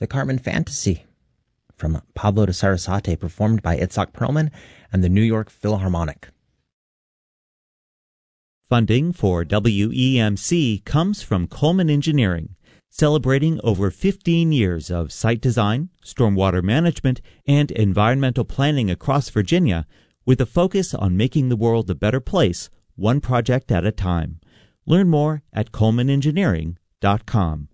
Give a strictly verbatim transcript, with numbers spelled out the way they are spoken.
The Carmen Fantasy from Pablo de Sarasate, performed by Itzhak Perlman and the New York Philharmonic. Funding for W E M C comes from Coleman Engineering, celebrating over fifteen years of site design, stormwater management, and environmental planning across Virginia, with a focus on making the world a better place, one project at a time. Learn more at coleman engineering dot com.